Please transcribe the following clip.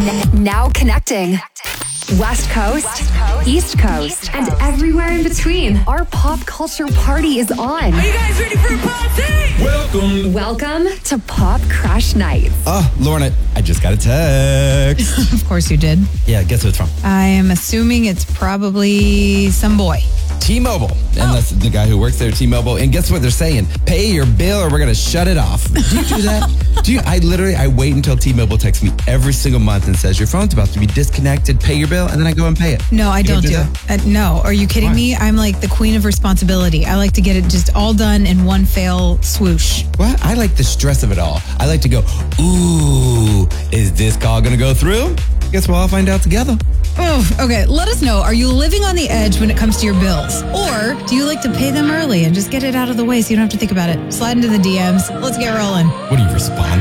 Now connecting. West Coast, East Coast, and everywhere in between. Our pop culture party is on. Are you guys ready for a party? Welcome to Pop Crush Nights. Lauren, I just got a text. Of course you did. Yeah, guess who it's from? I am assuming it's probably some boy. T-Mobile. And that's the guy who works there at T-Mobile. And guess what they're saying? Pay your bill or we're going to shut it off. Do you do that? I wait until T-Mobile texts me every single month and says, your phone's about to be disconnected, pay your bill, and then I go and pay it. No, I don't do it. No, are you kidding me? I'm like the queen of responsibility. I like to get it just all done in one fell swoosh. What? I like the stress of it all. I like to go, ooh, is this call going to go through? Guess we'll all find out together. Oh, okay. Let us know. Are you living on the edge when it comes to your bills? Or do you like to pay them early and just get it out of the way so you don't have to think about it? Slide into the DMs. Let's get rolling. What do you respond?